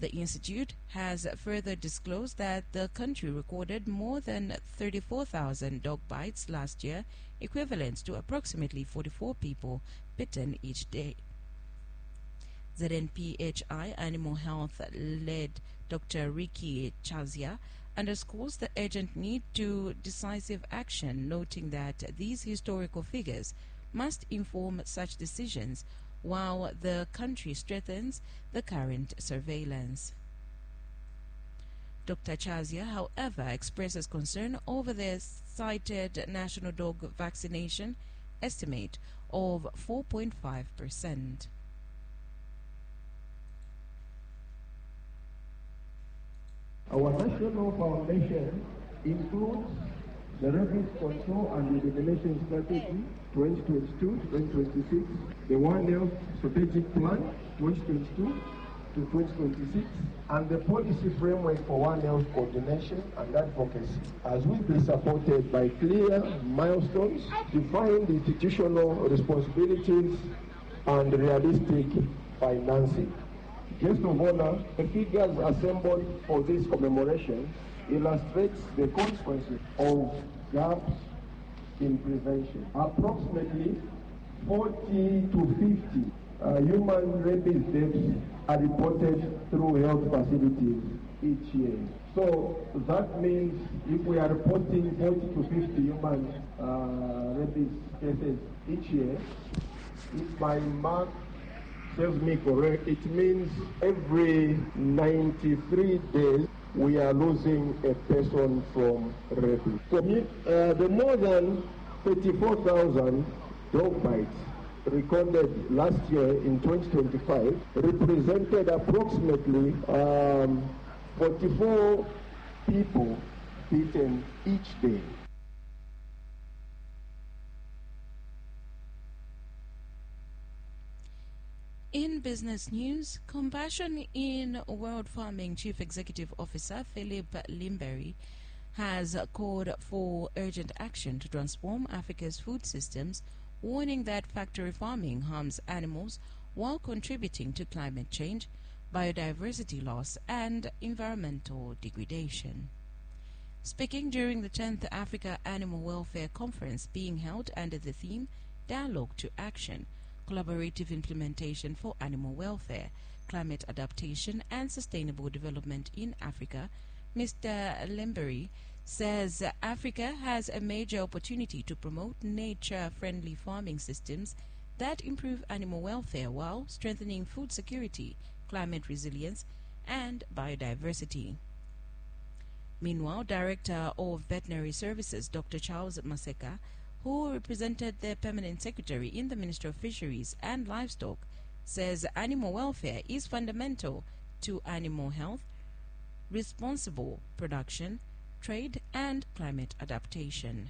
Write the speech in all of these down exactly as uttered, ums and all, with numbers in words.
The institute has further disclosed that the country recorded more than thirty-four thousand dog bites last year, equivalent to approximately forty-four people bitten each day. Z N P H I Animal Health led Doctor Ricky Chazia underscores the urgent need to decisive action, noting that these historical figures must inform such decisions while the country strengthens the current surveillance. Doctor Chazia, however, expresses concern over the cited national dog vaccination estimate of four point five percent. Our national foundation includes the Rabies Control and Elimination Strategy twenty twenty-two to twenty twenty-six, the One Health Strategic Plan twenty twenty-two to twenty twenty-six, and the policy framework for One Health coordination and advocacy, as will be supported by clear milestones, defined institutional responsibilities, and realistic financing. Guest of honor, the figures assembled for this commemoration illustrates the consequences of gaps in prevention. Approximately forty to fifty uh, human rabies deaths are reported through health facilities each year. So that means if we are reporting forty to fifty human uh, rabies cases each year, if my math serves me correct, it means every ninety-three days we are losing a person from rabies. So uh, the more than thirty-four thousand dog bites recorded last year in twenty twenty-five represented approximately um, forty-four people bitten each day. In business news, Compassion in World Farming Chief Executive Officer Philip Limbery has called for urgent action to transform Africa's food systems, warning that factory farming harms animals while contributing to climate change, biodiversity loss, and environmental degradation. Speaking during the tenth Africa Animal Welfare Conference being held under the theme Dialogue to Action, Collaborative Implementation for Animal Welfare, Climate Adaptation and Sustainable Development in Africa, Mister Limbery says Africa has a major opportunity to promote nature-friendly farming systems that improve animal welfare while strengthening food security, climate resilience, and biodiversity. Meanwhile, Director of Veterinary Services, Doctor Charles Maseka, who represented the Permanent Secretary in the Ministry of Fisheries and Livestock, says animal welfare is fundamental to animal health, responsible production, trade, and climate adaptation.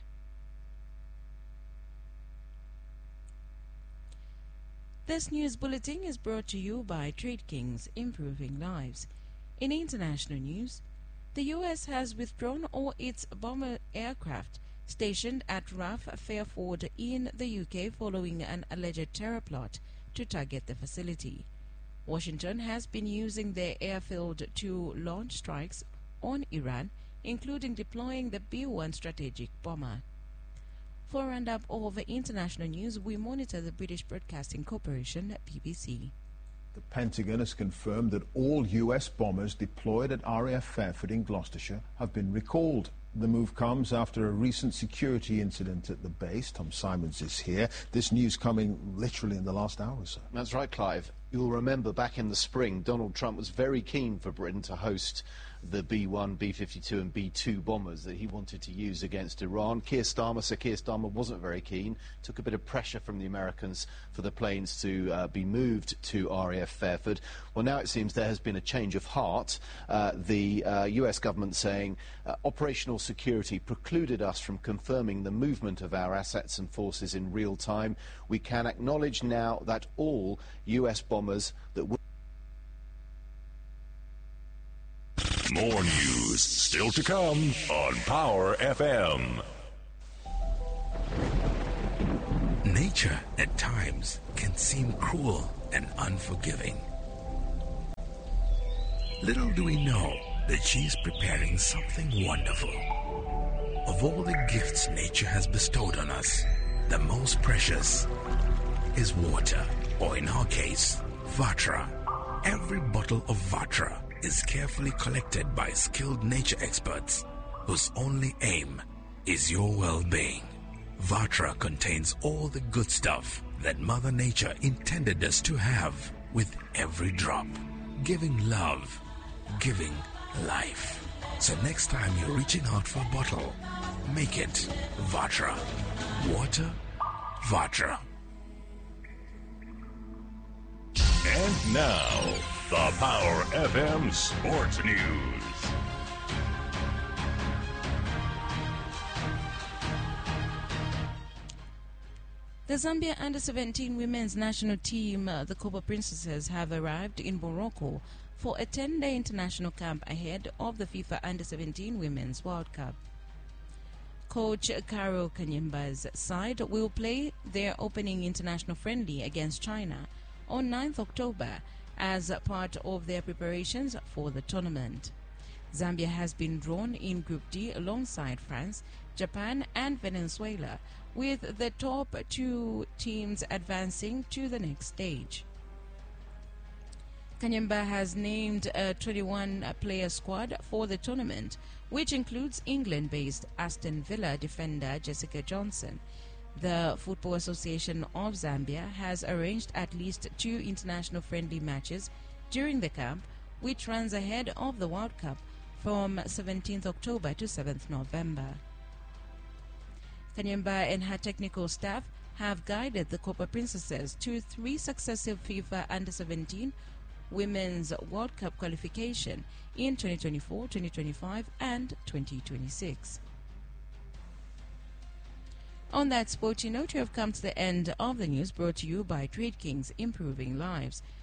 This news bulletin is brought to you by Trade Kings, improving lives. In international news, the U S has withdrawn all its bomber aircraft stationed at R A F Fairford in the U K following an alleged terror plot to target the facility. Washington has been using their airfield to launch strikes on Iran, including deploying the B one strategic bomber. For a roundup of international news, we monitor the British Broadcasting Corporation, B B C. The Pentagon has confirmed that all U S bombers deployed at R A F Fairford in Gloucestershire have been recalled. The move comes after a recent security incident at the base. Tom Simons is here. This news coming literally in the last hour or so. That's right, Clive. You'll remember back in the spring, Donald Trump was very keen for Britain to host the B one, B fifty-two and B two bombers that he wanted to use against Iran. Keir Starmer, Sir Keir Starmer wasn't very keen, took a bit of pressure from the Americans for the planes to uh, be moved to R A F Fairford. Well, now it seems there has been a change of heart. Uh, the uh, U S government saying uh, operational security precluded us from confirming the movement of our assets and forces in real time. We can acknowledge now that all U S bombers that were... More news still to come on Power F M. Nature at times can seem cruel and unforgiving. Little do we know that she's preparing something wonderful. Of all the gifts nature has bestowed on us, the most precious is water, or in our case, Vatra. Every bottle of Vatra is carefully collected by skilled nature experts whose only aim is your well-being. Vatra contains all the good stuff that Mother Nature intended us to have with every drop, giving love, giving life. So next time you're reaching out for a bottle, make it Vatra. Water, Vatra. And now, the Power F M Sports News. The Zambia under seventeen women's national team, uh, the Copper Princesses, have arrived in Morocco for a ten-day international camp ahead of the FIFA under seventeen Women's World Cup. Coach Caro Kanyemba's side will play their opening international friendly against China on ninth of October as part of their preparations for the tournament. Zambia has been drawn in Group D alongside France, Japan and Venezuela, with the top two teams advancing to the next stage. Kanyemba has named a twenty-one player squad for the tournament, which includes England-based Aston Villa defender Jessica Johnson. The Football Association of Zambia has arranged at least two international friendly matches during the camp, which runs ahead of the World Cup from seventeenth October to seventh November. Kanyemba and her technical staff have guided the Copper Princesses to three successive FIFA under seventeen Women's World Cup qualification in twenty twenty-four, twenty twenty-five and twenty twenty-six. On that sporty note, we have come to the end of the news, brought to you by Trade Kings, improving lives.